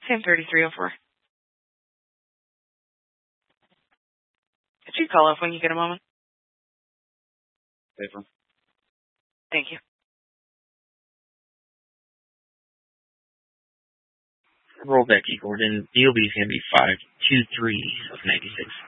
Same 3304. Could you call off when you get a moment? Paper. Thank you. Roll back, Gordon. DOB is going to be 523 of 96.